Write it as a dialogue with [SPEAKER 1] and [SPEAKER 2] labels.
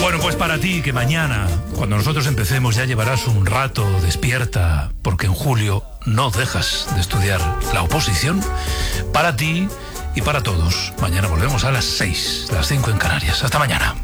[SPEAKER 1] Bueno, pues para ti, que mañana, cuando nosotros empecemos, ya llevarás un rato despierta, porque en julio no dejas de estudiar la oposición. Para ti y para todos, mañana volvemos a las 6, las 5 en Canarias. Hasta mañana.